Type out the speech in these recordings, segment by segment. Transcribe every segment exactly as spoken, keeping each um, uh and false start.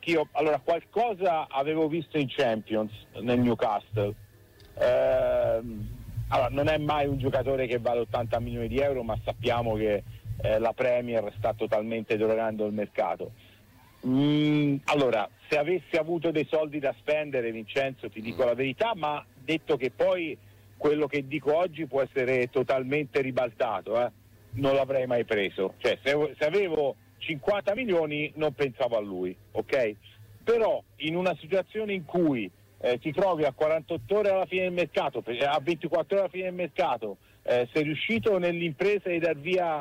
anch'io, allora qualcosa avevo visto in Champions nel Newcastle. Ehm, allora, non è mai un giocatore che vale ottanta milioni di euro, ma sappiamo che eh, la Premier sta totalmente drogando il mercato. Mm, allora, se avessi avuto dei soldi da spendere, Vincenzo, ti dico la verità, ma detto che poi quello che dico oggi può essere totalmente ribaltato, eh, non l'avrei mai preso. Cioè, se, se avevo cinquanta milioni non pensavo a lui, ok? Però in una situazione in cui eh, ti trovi a quarantotto ore alla fine del mercato, a ventiquattro ore alla fine del mercato, eh, sei riuscito nell'impresa di dar via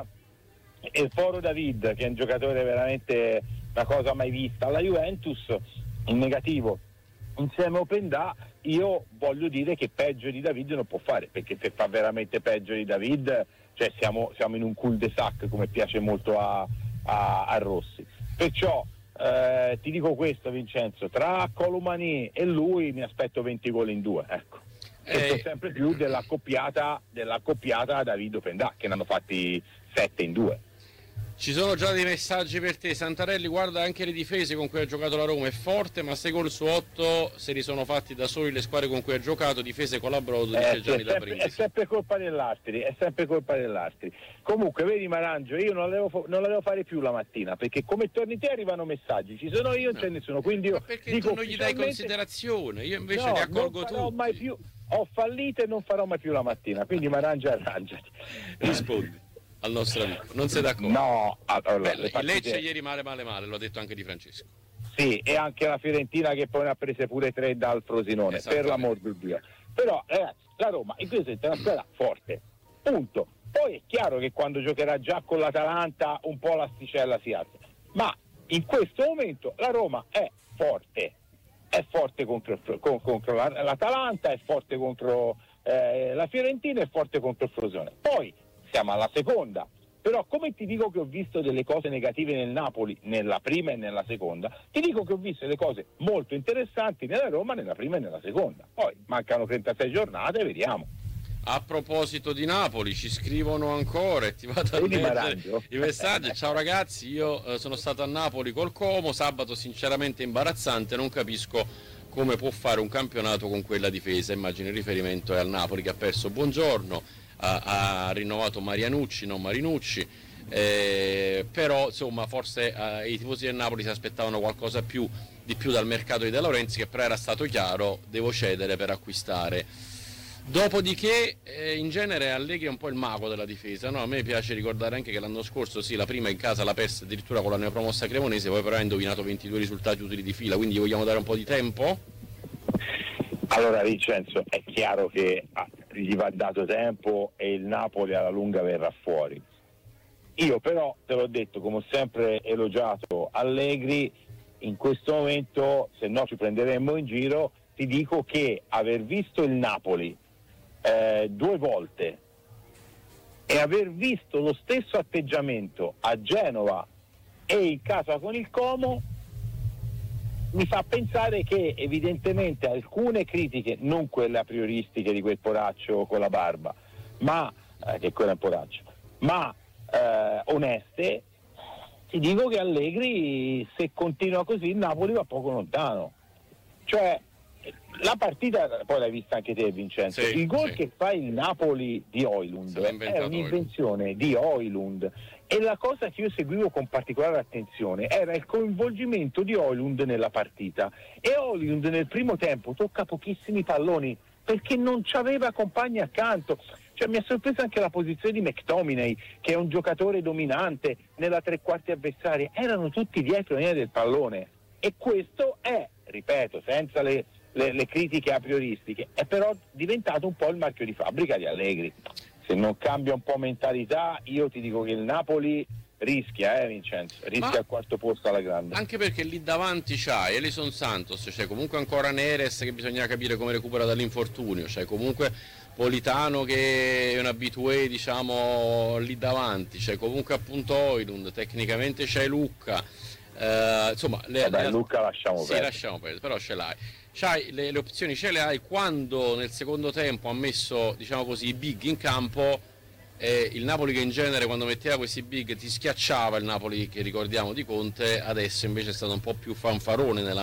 il Foro David, che è un giocatore veramente una cosa mai vista, alla Juventus, in negativo, insieme a Openda, io voglio dire che peggio di David non può fare, perché se fa veramente peggio di David, cioè siamo, siamo in un cul-de-sac, come piace molto a, a, a Rossi. Perciò eh, ti dico questo, Vincenzo, tra Colomani e lui mi aspetto venti gol in due, ecco. E eh. sempre più dell'accoppiata dell'accoppiata David Openda, che ne hanno fatti sette in due. Ci sono già dei messaggi per te. Santarelli, guarda anche le difese con cui ha giocato la Roma, è forte, ma sei gol su otto se li sono fatti da soli le squadre con cui ha giocato, difese collaborano, dice eh, Gianni è, sempre, da è sempre colpa dell'Astri, è sempre colpa dell'Astri. Comunque vedi Marangio, io non la, devo, non la devo fare più la mattina, perché come torni te arrivano messaggi, ci sono io, non no. c'è nessuno, quindi io ma perché dico, tu non gli dai considerazione? Io invece no, li accolgo non farò tutti. Mai più, ho fallito e non farò mai più la mattina, quindi Marangio arrangiati. Rispondi al nostro amico, non sei d'accordo? No, allora, beh, il Lecce ieri male male male, l'ho detto anche Di Francesco. Sì, e anche la Fiorentina che poi ne ha prese pure tre dal Frosinone, per l'amor di Dio. Però ragazzi, la Roma in questo è una squadra forte, punto. Poi è chiaro che quando giocherà già con l'Atalanta un po' l'asticella si alza, ma in questo momento la Roma è forte, è forte contro, con, contro l'Atalanta, è forte contro eh, la Fiorentina, è forte contro il Frosinone. Poi siamo alla seconda, però come ti dico che ho visto delle cose negative nel Napoli nella prima e nella seconda, ti dico che ho visto delle cose molto interessanti nella Roma nella prima e nella seconda. Poi mancano trentasei giornate, vediamo. A proposito di Napoli, ci scrivono ancora e ti vado a leggere i messaggi. Ciao ragazzi, io eh, sono stato a Napoli col Como, sabato sinceramente imbarazzante, non capisco come può fare un campionato con quella difesa. Immagino il riferimento è al Napoli che ha perso Buongiorno, ha, ha rinnovato Marianucci, non Marinucci, eh, però insomma forse eh, i tifosi del Napoli si aspettavano qualcosa più, di più dal mercato di De Laurentiis, che però era stato chiaro, devo cedere per acquistare. Dopodiché eh, in genere Allegri è un po' il mago della difesa, no? A me piace ricordare anche che l'anno scorso sì, la prima in casa l'ha persa addirittura con la neopromossa Cremonese, poi però ha indovinato ventidue risultati utili di fila, quindi gli vogliamo dare un po' di tempo? Allora Vincenzo, è chiaro che ah, gli va dato tempo e il Napoli alla lunga verrà fuori. Io però te l'ho detto, come ho sempre elogiato Allegri, in questo momento, se no ci prenderemmo in giro, ti dico che aver visto il Napoli Eh, due volte e aver visto lo stesso atteggiamento a Genova e in casa con il Como mi fa pensare che evidentemente alcune critiche, non quelle a prioristiche di quel poraccio con la barba, ma eh, che quello è un poraccio, ma eh, oneste, ti dico che Allegri, se continua così, il Napoli va poco lontano. Cioè la partita, poi l'hai vista anche te Vincenzo, sì, il gol sì. che fa il Napoli di Højlund è un'invenzione Højlund. di Højlund, e la cosa che io seguivo con particolare attenzione era il coinvolgimento di Højlund nella partita, e Højlund nel primo tempo tocca pochissimi palloni perché non c'aveva compagni accanto. Cioè mi ha sorpreso anche la posizione di McTominay, che è un giocatore dominante nella tre quarti avversaria, erano tutti dietro linea del pallone, e questo è, ripeto, senza le Le, le critiche a prioristiche, è però diventato un po' il marchio di fabbrica di Allegri. Se non cambia un po' mentalità, io ti dico che il Napoli rischia, eh Vincenzo, rischia Ma al quarto posto alla grande. Anche perché lì davanti c'hai Elison Santos, c'è comunque ancora Neres che bisogna capire come recupera dall'infortunio, c'è comunque Politano che è un abitué, diciamo, lì davanti, c'è comunque appunto Højlund, tecnicamente c'è Lucca, eh, insomma le, Vabbè, le, Lucca lasciamo sì, perdere. lasciamo perdere, però ce l'hai. C'hai le, le opzioni, ce le hai. Quando nel secondo tempo ha messo, diciamo così, i big in campo, E il Napoli che in genere quando metteva questi big ti schiacciava, il Napoli che ricordiamo di Conte, adesso invece è stato un po' più fanfarone nella